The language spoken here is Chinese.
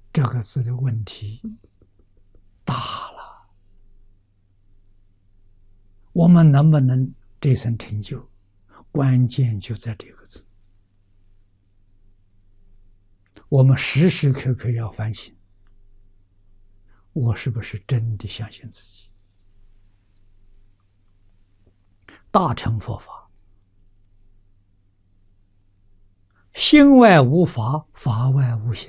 这个字的问题大了。我们能不能这层成就，关键就在这个字。我们时时刻刻要反省，我是不是真的相信自己？大乘佛法，心外无法，法外无相。